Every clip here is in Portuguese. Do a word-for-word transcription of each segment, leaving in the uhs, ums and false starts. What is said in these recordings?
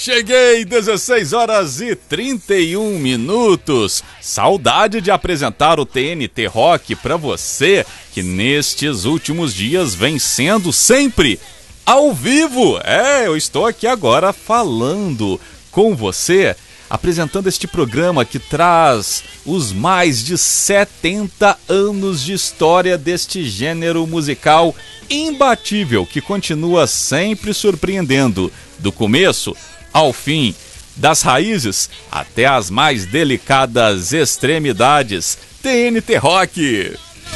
Cheguei, dezesseis horas e trinta e um minutos. Saudade de apresentar o T N T Rock para você, que nestes últimos dias vem sendo sempre ao vivo. É, eu estou aqui agora falando com você, apresentando este programa que traz os mais de setenta anos de história deste gênero musical imbatível, que continua sempre surpreendendo, do começo ao fim, das raízes até as mais delicadas extremidades. T N T Rock.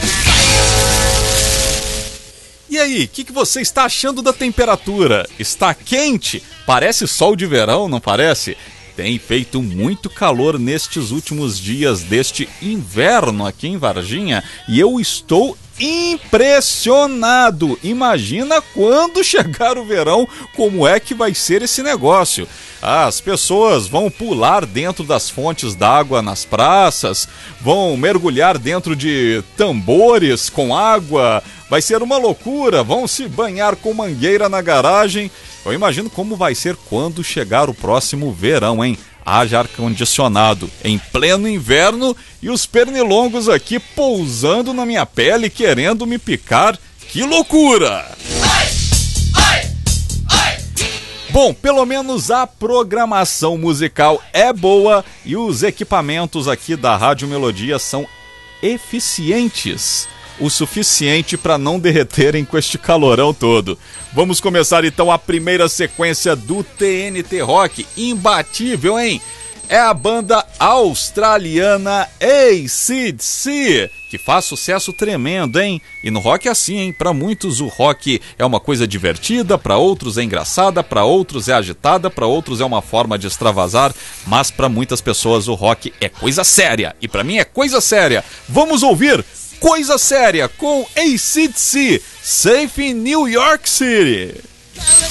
E aí, o que, que você está achando da temperatura? Está quente? Parece sol de verão, não parece? Tem feito muito calor nestes últimos dias deste inverno aqui em Varginha e eu estou impressionado. Imagina quando chegar o verão, como é que vai ser esse negócio. As pessoas vão pular dentro das fontes d'água nas praças, vão mergulhar dentro de tambores com água, vai ser uma loucura, vão se banhar com mangueira na garagem. Eu imagino como vai ser quando chegar o próximo verão, hein? Haja ar-condicionado em pleno inverno e os pernilongos aqui pousando na minha pele querendo me picar. Que loucura! Ai, ai, ai. Bom, pelo menos a programação musical é boa e os equipamentos aqui da Rádio Melodia são eficientes o suficiente para não derreterem com este calorão todo. Vamos começar então a primeira sequência do T N T Rock, imbatível, hein? É a banda australiana A C D C, que faz sucesso tremendo, hein? E no rock é assim, hein? Para muitos o rock é uma coisa divertida, para outros é engraçada, para outros é agitada, para outros é uma forma de extravasar, mas para muitas pessoas o rock é coisa séria, e para mim é coisa séria. Vamos ouvir Coisa Séria com A C D C, Safe in New York City.